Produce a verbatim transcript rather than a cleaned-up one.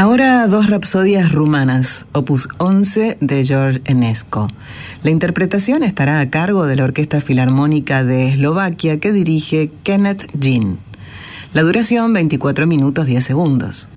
Ahora dos rapsodias rumanas, opus once de George Enesco. La interpretación estará a cargo de la Orquesta Filarmónica de Eslovaquia que dirige Kenneth Ginn. La duración veinticuatro minutos diez segundos.